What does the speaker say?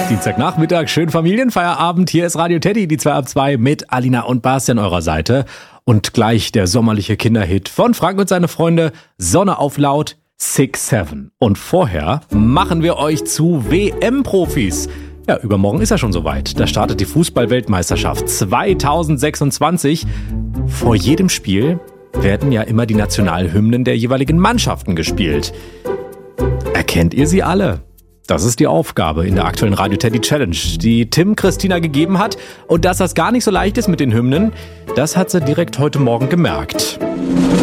Dienstagnachmittag, schön Familienfeierabend. Hier ist Radio Teddy, die 2 ab 2 mit Alina und Basti an eurer Seite. Und gleich der sommerliche Kinderhit von Frank und seine Freunde, Sonne auf laut, 6-7. Und vorher machen wir euch zu WM-Profis. Ja, übermorgen ist ja schon soweit. Da startet die Fußball-Weltmeisterschaft 2026. Vor jedem Spiel werden ja immer die Nationalhymnen der jeweiligen Mannschaften gespielt. Erkennt ihr sie alle? Das ist die Aufgabe in der aktuellen Radio Teddy Challenge, die Tim Christina gegeben hat. Und dass das gar nicht so leicht ist mit den Hymnen, das hat sie direkt heute Morgen gemerkt.